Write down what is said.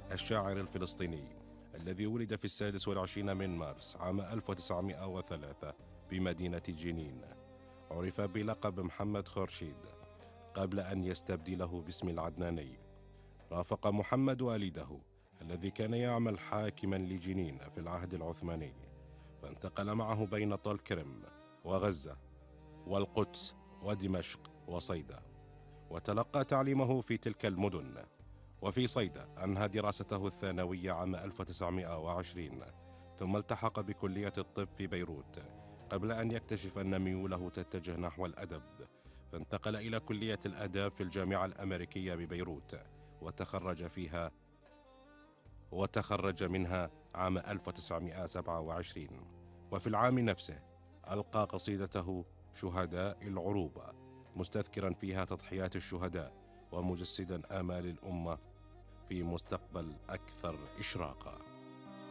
الشاعر الفلسطيني الذي ولد في 26 من مارس عام 1903 بمدينة جنين. عرف بلقب محمد خورشيد قبل أن يستبدله باسم العدناني. رافق محمد والده الذي كان يعمل حاكما لجنين في العهد العثماني، فانتقل معه بين طول كرم وغزة والقدس ودمشق وصيدا، وتلقى تعليمه في تلك المدن. وفي صيدا أنهى دراسته الثانوية عام 1920، ثم التحق بكلية الطب في بيروت قبل أن يكتشف أن ميوله تتجه نحو الأدب، فانتقل إلى كلية الآداب في الجامعة الأمريكية ببيروت وتخرج منها عام 1927. وفي العام نفسه ألقى قصيدته شهداء العروبة، مستذكرا فيها تضحيات الشهداء ومجسدا آمال الأمة في مستقبل أكثر إشراقا.